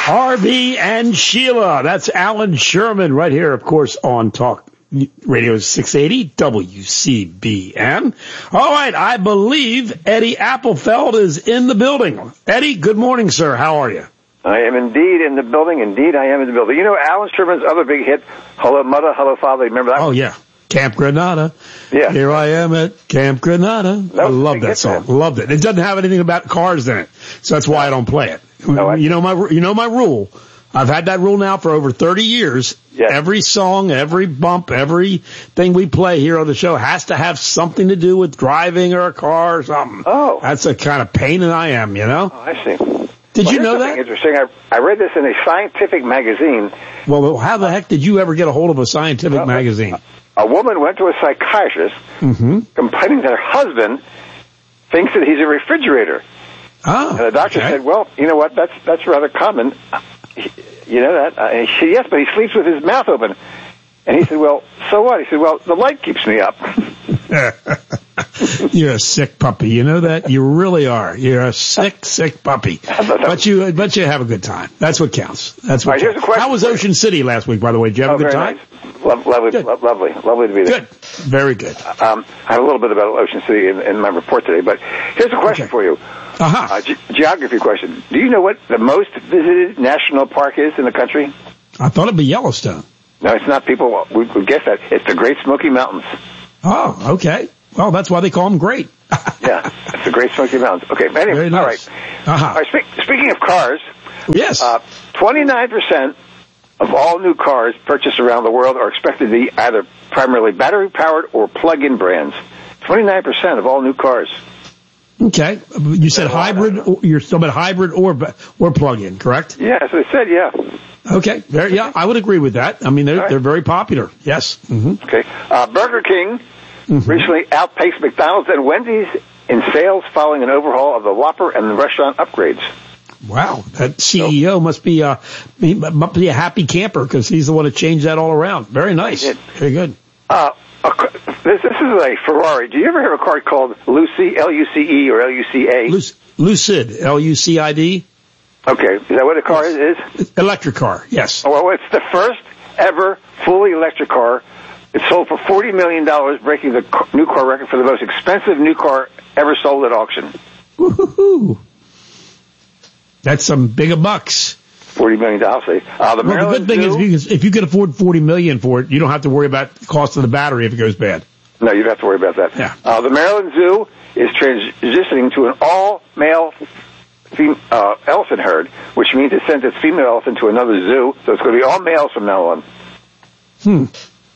Harvey and Sheila. That's Alan Sherman right here, of course, on Talk Radio 680 WCBM. All right, I believe Eddie Applefeld is in the building. Eddie, good morning, sir. How are you? I am indeed in the building. Indeed, I am in the building. You know Alan Sherman's other big hit, Hello Mother, Hello Father. Remember that? Oh, yeah. Camp Granada. Yeah. Here I am at Camp Granada. I love that song. Loved it. It doesn't have anything about cars in it, so that's why I don't play it. No, you know my rule. I've had that rule now for over 30 years. Yes. Every song, every bump, everything we play here on the show has to have something to do with driving or a car or something. Oh. That's the kind of pain that I am, you know? Oh, I see. Did you know that? Interesting. I read this in a scientific magazine. Well, how the heck did you ever get a hold of a scientific magazine? A woman went to a psychiatrist complaining that her husband thinks that he's a refrigerator. Oh, and the doctor said, well, you know what, that's rather common. You know that? And she said, yes, but he sleeps with his mouth open. And he said, well, so what? He said, well, the light keeps me up. You're a sick puppy. You know that? You really are. You're a sick puppy. But you have a good time. That's what counts. That's what counts. How was Ocean City last week, by the way? Did you have a good time? Nice. Lovely to be there. Good. Very good. I have a little bit about Ocean City in my report today, but here's a question for you. Geography question. Do you know what the most visited national park is in the country? I thought it'd be Yellowstone. No, it's not. People would guess that. It's the Great Smoky Mountains. Oh, okay. Well, that's why they call them great. Yeah, it's the Great Smoky Mountains. Okay, anyway, very nice. All right. Speaking of cars, yes, 29% of all new cars purchased around the world are expected to be either primarily battery-powered or plug-in brands. 29% of all new cars. Okay, you said hybrid. You're still about hybrid or plug-in, correct? Yeah, so they said, yeah. Okay, yeah, I would agree with that. I mean, they're very popular. Yes. Mm-hmm. Okay, Burger King recently outpaced McDonald's and Wendy's in sales following an overhaul of the Whopper and the restaurant upgrades. Wow, that CEO must be a happy camper because he's the one that changed that all around. Very nice. Very good. This is a Ferrari. Do you ever have a car called Lucy, L-U-C-E or L-U-C-A? Lucid, L-U-C-I-D. Okay, is that what the car is? Electric car, yes. Well, it's the first ever fully electric car. It sold for $40 million, breaking the new car record for the most expensive new car ever sold at auction. Woohoo! That's some bigger bucks. $40 million, say. The good thing is, if you can afford $40 million for it, you don't have to worry about the cost of the battery if it goes bad. No, you don't have to worry about that. Yeah. The Maryland Zoo is transitioning to an all-male elephant herd, which means it sends its female elephant to another zoo, so it's going to be all males from now on.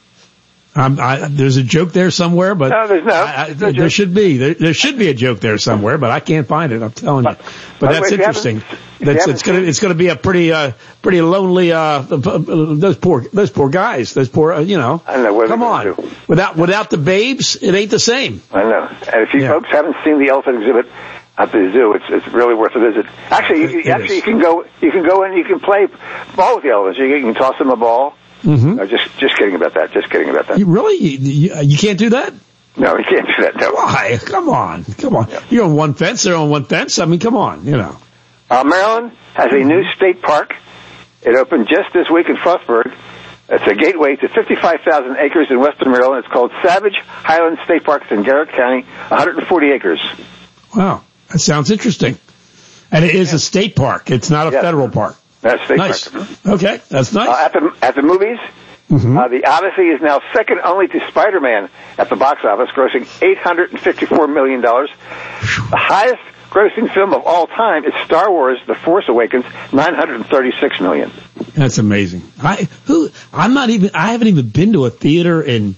There's a joke there somewhere, but no, there's not. There should be. There should be a joke there somewhere, but I can't find it. I'm telling you. But that's interesting. It's going to be a pretty lonely. Those poor guys. Those poor. I don't know what. Come on. Without the babes, it ain't the same. I know. And if you folks haven't seen the elephant exhibit at the zoo, it's really worth a visit. Actually, you can go in. You can play ball with the elephants. You can toss them a ball. Mm-hmm. No, just kidding about that. Just kidding about that. You really? You can't do that? No, you can't do that. No. Why? Come on. Yeah. You're on one fence. They're on one fence. I mean, come on. Maryland has a new state park. It opened just this week in Frostburg. It's a gateway to 55,000 acres in western Maryland. It's called Savage Highland State Park. It's in Garrett County, 140 acres. Wow. That sounds interesting. And it is a state park. It's not a federal park. That's state nice. park. Okay, that's nice. At the movies, the Odyssey is now second only to Spider-Man at the box office, grossing $854 million. The highest grossing film of all time is Star Wars: The Force Awakens, $936 million. That's amazing. I haven't even been to a theater in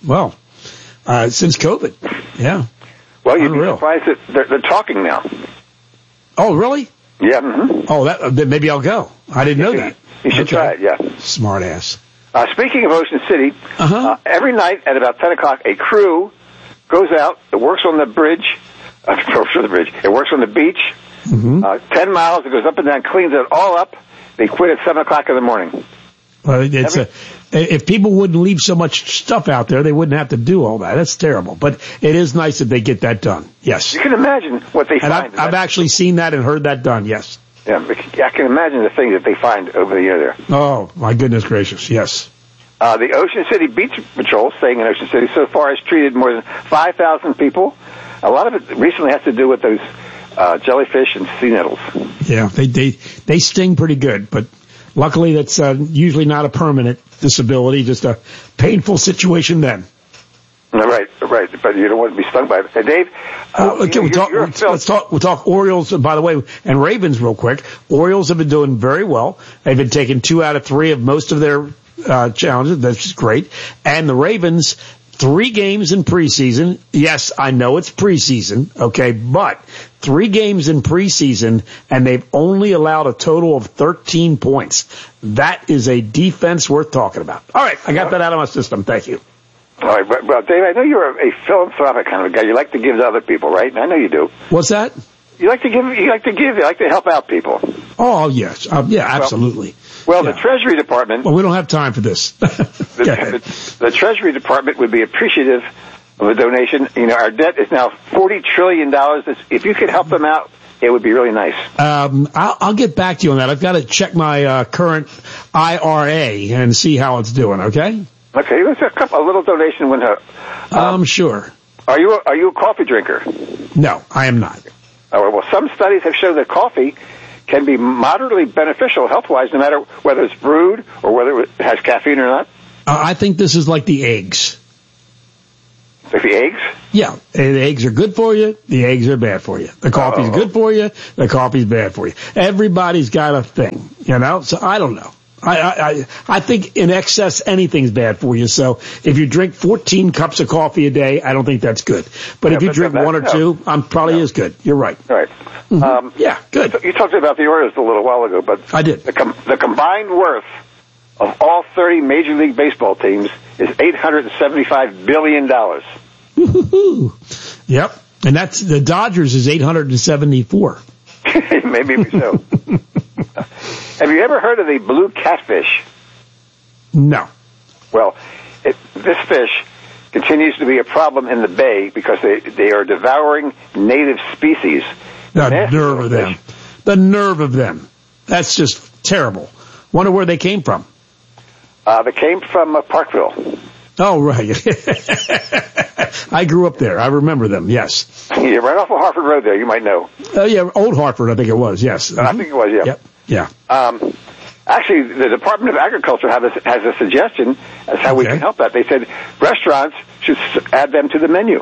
since COVID. Yeah. Well, you'd be surprised that they're talking now. Oh, really? Yeah. Mm-hmm. Oh, maybe I'll go. I didn't know that. You should try it, yeah. Smart ass. Speaking of Ocean City, every night at about 10 o'clock, a crew goes out, it works on the bridge, it works on the beach, 10 miles, it goes up and down, cleans it all up. They quit at 7 o'clock in the morning. Well, if people wouldn't leave so much stuff out there, they wouldn't have to do all that. That's terrible. But it is nice that they get that done. Yes. You can imagine what they find. I've actually seen that and heard that done. Yes. Yeah, I can imagine the things that they find over the year there. Oh, my goodness gracious, yes. The Ocean City Beach Patrol, staying in Ocean City, so far has treated more than 5,000 people. A lot of it recently has to do with those jellyfish and sea nettles. Yeah, they sting pretty good, but luckily that's usually not a permanent disability, just a painful situation then. Right, but you don't want to be stung by it. Hey, Dave, we'll talk Orioles, by the way, and Ravens real quick. Orioles have been doing very well. They've been taking 2 out of 3 of most of their challenges. That's great. And the Ravens, 3 games in preseason. Yes, I know it's preseason, okay, but 3 games in preseason, and they've only allowed a total of 13 points. That is a defense worth talking about. All right, I got that out of my system. Thank you. All right, well, Dave, I know you're a philanthropic kind of a guy. You like to give to other people, right? I know you do. What's that? You like to give. You like to help out people. Oh, yes. Yeah, absolutely. Well, the Treasury Department... Well, we don't have time for this. The Treasury Department would be appreciative of a donation. You know, our debt is now $40 trillion. If you could help them out, it would be really nice. I'll get back to you on that. I've got to check my current IRA and see how it's doing, okay? Okay, let's a little donation wouldn't hurt. Sure. Are you a coffee drinker? No, I am not. Oh, well, some studies have shown that coffee can be moderately beneficial health-wise, no matter whether it's brewed or whether it has caffeine or not. I think this is like the eggs. Like the eggs? Yeah, the eggs are good for you. The eggs are bad for you. The coffee's good for you. The coffee's bad for you. Everybody's got a thing, you know. So I don't know. I think in excess anything's bad for you. So if you drink 14 cups of coffee a day, I don't think that's good. But if you drink 1 or 2, probably is good. You're right. Right. Mm-hmm. Yeah, good. You talked about the Orioles a little while ago, but I did. The combined worth of all 30 Major League Baseball teams is $875 billion. Woo-hoo-hoo. Yep. And that's the Dodgers is 874. Maybe so. Have you ever heard of the blue catfish? No. Well, this fish continues to be a problem in the bay because they are devouring native species. The nerve of them. The nerve of them. That's just terrible. Wonder where they came from. They came from Parkville. Oh, right. I grew up there. I remember them, yes. Yeah, right off of Harford Road there, you might know. Oh, yeah, Old Hartford, I think it was, yes. I think it was, yeah. Yep. Yeah. Actually, the Department of Agriculture has a suggestion as how we can help that. They said restaurants should add them to the menu.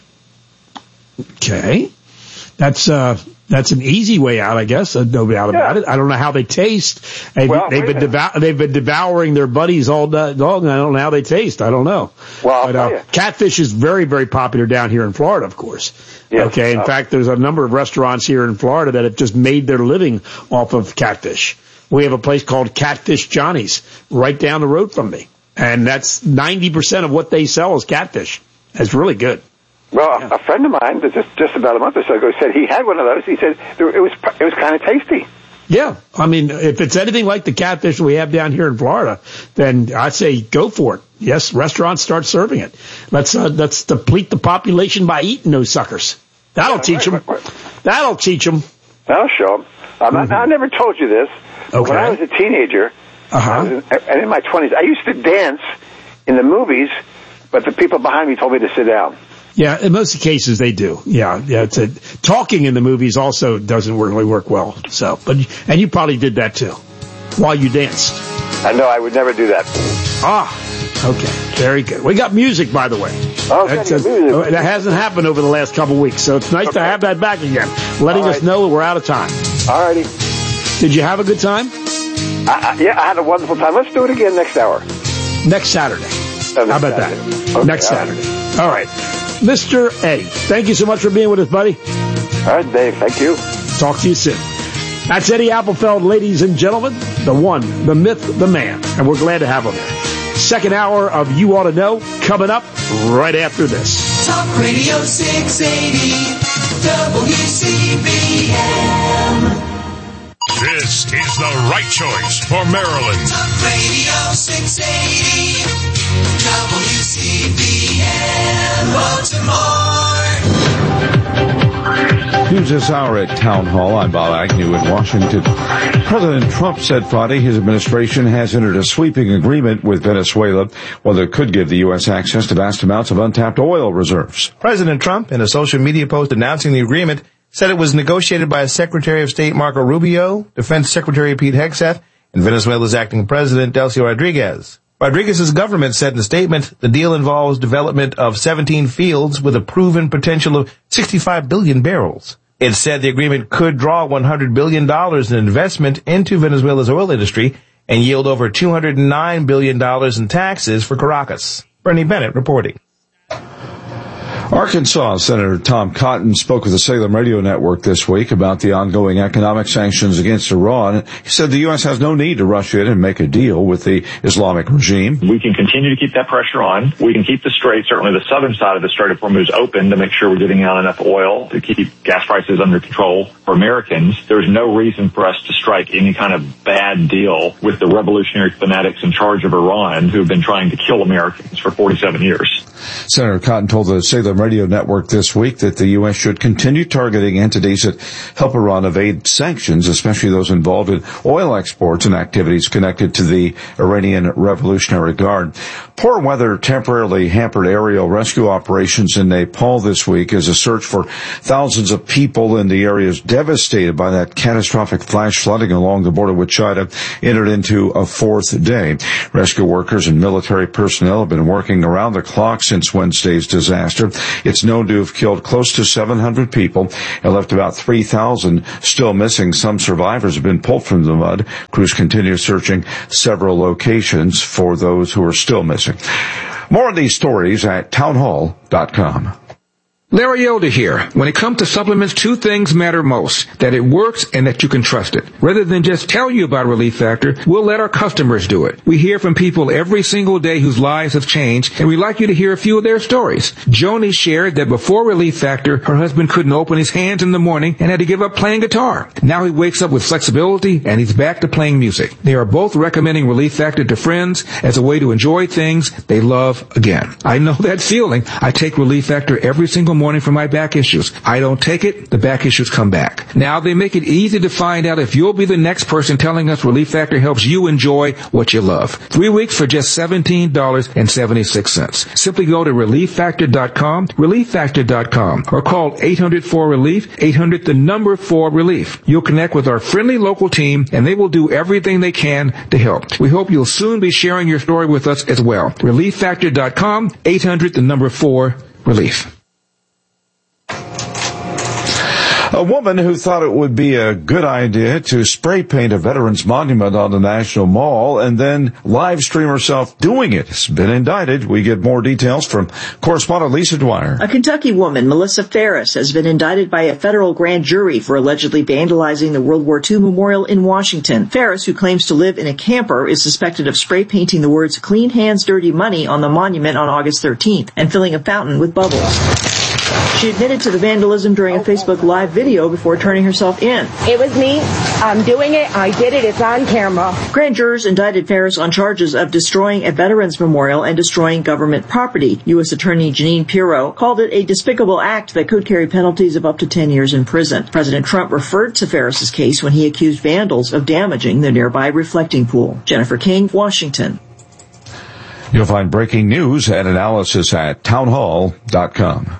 Okay. That's an easy way out, I guess. No doubt about it. I don't know how they taste. They've been devouring their buddies all day long. I don't know how they taste. I don't know. Well, catfish is very, very popular down here in Florida, of course. Yes. Okay. In fact, there's a number of restaurants here in Florida that have just made their living off of catfish. We have a place called Catfish Johnny's right down the road from me, and that's 90% of what they sell is catfish. It's really good. Well, a friend of mine, just about a month or so ago, said he had one of those. He said it was kind of tasty. Yeah, I mean, if it's anything like the catfish we have down here in Florida, then I'd say go for it. Yes, restaurants start serving it. Let's deplete the population by eating those suckers. That'll teach them. That'll teach them. That'll show them. I never told you this. Okay. When I was a teenager, and in my 20s, I used to dance in the movies, but the people behind me told me to sit down. Yeah, in most cases they do. Yeah. Talking in the movies also doesn't really work well. So, and you probably did that too, while you danced. I know I would never do that. Okay, very good. We got music, by the way. Music. That hasn't happened over the last couple of weeks, so it's nice to have that back again, letting us know that we're out of time. All righty. Did you have a good time? Yeah, I had a wonderful time. Let's do it again next hour. Next Saturday. How about that? Okay, next Saturday. All right. Mr. Eddie, thank you so much for being with us, buddy. All right, Dave. Thank you. Talk to you soon. That's Eddie Appelfeld, ladies and gentlemen, the one, the myth, the man. And we're glad to have him. Second hour of You Ought to Know coming up right after this. Talk Radio 680 WCBM. This is the right choice for Maryland. Talk Radio 680 WCBM Baltimore. News this hour at Town Hall. I'm Bob Agnew in Washington. President Trump said Friday his administration has entered a sweeping agreement with Venezuela, one that could give the U.S. access to vast amounts of untapped oil reserves. President Trump, in a social media post announcing the agreement, said it was negotiated by Secretary of State Marco Rubio, Defense Secretary Pete Hegseth, and Venezuela's acting president Delcy Rodriguez. Rodriguez's government said in a statement, the deal involves development of 17 fields with a proven potential of 65 billion barrels. It said the agreement could draw $100 billion in investment into Venezuela's oil industry and yield over $209 billion in taxes for Caracas. Bernie Bennett reporting. Arkansas Senator Tom Cotton spoke with the Salem Radio Network this week about the ongoing economic sanctions against Iran. He said the U.S. has no need to rush in and make a deal with the Islamic regime. We can continue to keep that pressure on. We can keep the strait, certainly the southern side of the Strait of Hormuz, open to make sure we're getting out enough oil to keep gas prices under control for Americans. There's no reason for us to strike any kind of bad deal with the revolutionary fanatics in charge of Iran who have been trying to kill Americans for 47 years. Senator Cotton told the Salem Radio Network this week that the U.S. should continue targeting entities that help Iran evade sanctions, especially those involved in oil exports and activities connected to the Iranian Revolutionary Guard. Poor weather temporarily hampered aerial rescue operations in Nepal this week as a search for thousands of people in the areas devastated by that catastrophic flash flooding along the border with China entered into a fourth day. Rescue workers and military personnel have been working around the clock since Wednesday's disaster. It's known to have killed close to 700 people and left about 3,000 still missing. Some survivors have been pulled from the mud. Crews continue searching several locations for those who are still missing. More of these stories at townhall.com. Larry Elder here. When it comes to supplements, two things matter most: that it works and that you can trust it. Rather than just tell you about Relief Factor, we'll let our customers do it. We hear from people every single day whose lives have changed, and we'd like you to hear a few of their stories. Joni shared that before Relief Factor, her husband couldn't open his hands in the morning and had to give up playing guitar. Now he wakes up with flexibility and he's back to playing music. They are both recommending Relief Factor to friends as a way to enjoy things they love again. I know that feeling. I take Relief Factor every single morning for my back issues. I don't take it, the back issues come back. Now they make it easy to find out if you'll be the next person telling us Relief Factor helps you enjoy what you love. 3 weeks for just $17.76. Simply go to ReliefFactor.com, ReliefFactor.com, or call 800-4RELIEF, 800-4RELIEF. You'll connect with our friendly local team and they will do everything they can to help. We hope you'll soon be sharing your story with us as well. ReliefFactor.com, 800-4RELIEF. A woman who thought it would be a good idea to spray paint a veterans monument on the National Mall and then live stream herself doing it has been indicted. We get more details from correspondent Lisa Dwyer. A Kentucky woman, Melissa Ferris, has been indicted by a federal grand jury for allegedly vandalizing the World War II memorial in Washington. Ferris, who claims to live in a camper, is suspected of spray painting the words "Clean Hands, Dirty Money" on the monument on August 13th and filling a fountain with bubbles. She admitted to the vandalism during a Facebook Live video before turning herself in. It was me. I'm doing it. I did it. It's on camera. Grand jurors indicted Ferris on charges of destroying a veterans memorial and destroying government property. U.S. Attorney Jeanine Pirro called it a despicable act that could carry penalties of up to 10 years in prison. President Trump referred to Ferris's case when he accused vandals of damaging the nearby reflecting pool. Jennifer King, Washington. You'll find breaking news and analysis at townhall.com.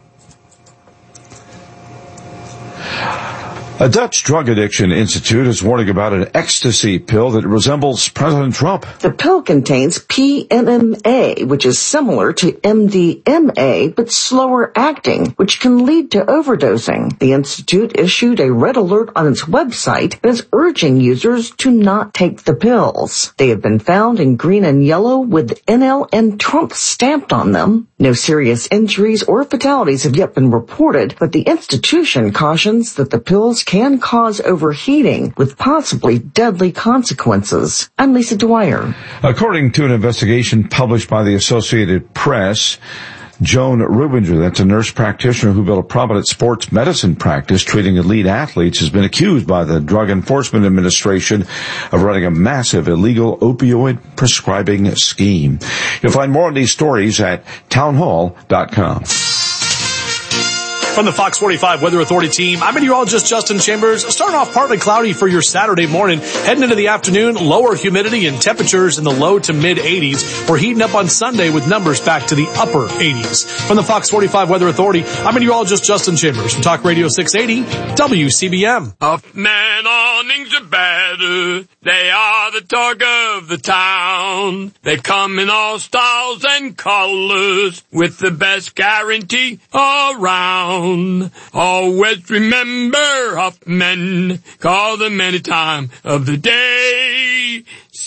A Dutch drug addiction institute is warning about an ecstasy pill that resembles President Trump. The pill contains PMMA, which is similar to MDMA, but slower acting, which can lead to overdosing. The institute issued a red alert on its website and is urging users to not take the pills. They have been found in green and yellow with NL and Trump stamped on them. No serious injuries or fatalities have yet been reported, but the institution cautions that the pills can cause overheating with possibly deadly consequences. I'm Lisa Dwyer. According to an investigation published by the Associated Press, Joan Rubinger, that's a nurse practitioner who built a prominent sports medicine practice treating elite athletes, has been accused by the Drug Enforcement Administration of running a massive illegal opioid prescribing scheme. You'll find more on these stories at townhall.com. From the Fox 45 Weather Authority team, I'm meteorologist Justin Chambers. Starting off partly cloudy for your Saturday morning. Heading into the afternoon, lower humidity and temperatures in the low to mid 80s. We're heating up on Sunday with numbers back to the upper 80s. From the Fox 45 Weather Authority, I'm meteorologist Justin Chambers from Talk Radio 680 WCBM. Huffman awnings are better. They are the talk of the town. They come in all styles and colors with the best guarantee around. Always remember Huffman. Call them any time of the day.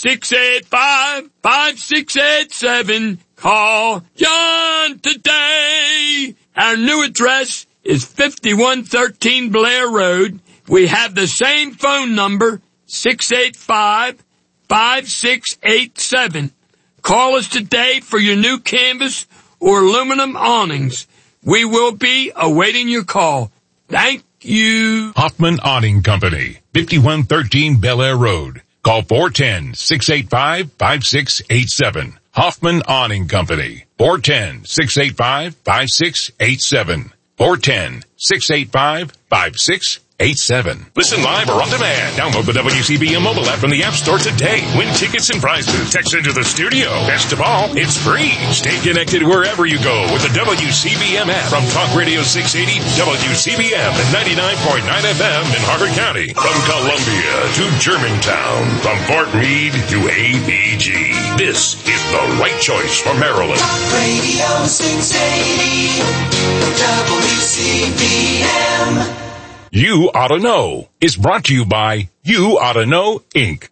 685-5687. Call John today. Our new address is 5113 Blair Road. We have the same phone number, 685-5687. Call us today for your new canvas or aluminum awnings. We will be awaiting your call. Thank you. Hoffman Awning Company, 5113 Bel Air Road. Call 410-685-5687. Hoffman Awning Company, 410-685-5687. 410-685-5687. Listen live or on demand. Download the WCBM mobile app from the App Store today. Win tickets and prizes. Text into the studio. Best of all, it's free. Stay connected wherever you go with the WCBM app. From Talk Radio 680, WCBM at 99.9 FM in Harford County. From Columbia to Germantown. From Fort Meade to ABG. This is the right choice for Maryland. Talk Radio 680 WCBM. You Oughta Know is brought to you by You Oughta Know, Inc.